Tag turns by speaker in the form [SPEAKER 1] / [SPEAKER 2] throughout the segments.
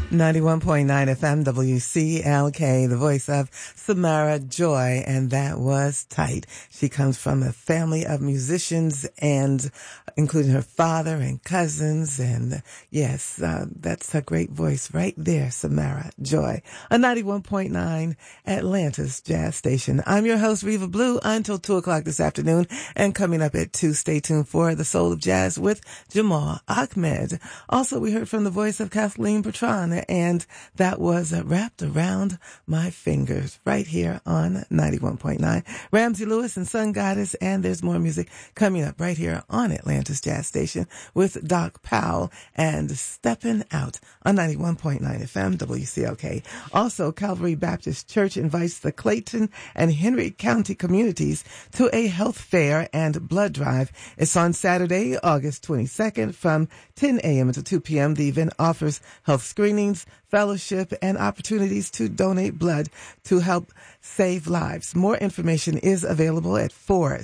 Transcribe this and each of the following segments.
[SPEAKER 1] 91.9 FM WCLK, the voice of Samara Joy, and that was tight. She comes from a family of musicians, and including her father and cousins, and yes, that's a great voice right there, Samara Joy. On 91.9 Atlanta's Jazz Station. I'm your host, Reva Blue, until 2 o'clock this afternoon, and coming up at 2, stay tuned for The Soul of Jazz with Jamal Ahmed. Also, we heard from the voice of Kathleen Bertrand, and that was Wrapped Around My Fingers right here on 91.9. Ramsey Lewis and Sun Goddess, and there's more music coming up right here on Atlanta's Jazz Station with Doc Powell and Steppin' Out on 91.9 FM WCLK. Also, Calvary Baptist Church invites the Clayton and Henry County communities to a health fair and blood drive. It's on Saturday, August 22nd from 10 a.m. until 2 p.m. The event offers health screenings, fellowship, and opportunities to donate blood to help save lives. More information is available at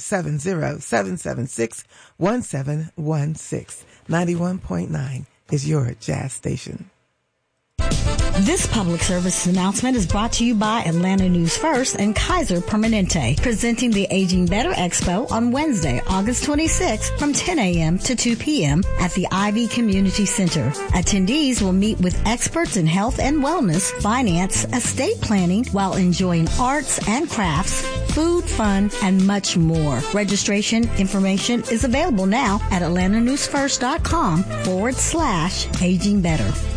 [SPEAKER 1] 470-776-1716. 91.9 is your jazz station.
[SPEAKER 2] This public service announcement is brought to you by Atlanta News First and Kaiser Permanente, presenting the Aging Better Expo on Wednesday, August 26th from 10 a.m. to 2 p.m. at the Ivy Community Center. Attendees will meet with experts in health and wellness, finance, estate planning, while enjoying arts and crafts, food, fun, and much more. Registration information is available now at atlantanewsfirst.com/Aging Better.